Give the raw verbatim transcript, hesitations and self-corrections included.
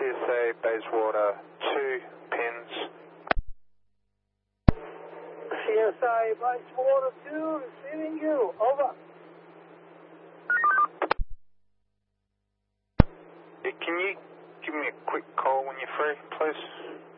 S A Bayswater, two pins. C S I Bayswater two, receiving you. Over. Yeah, can you give me a quick call when you're free, please?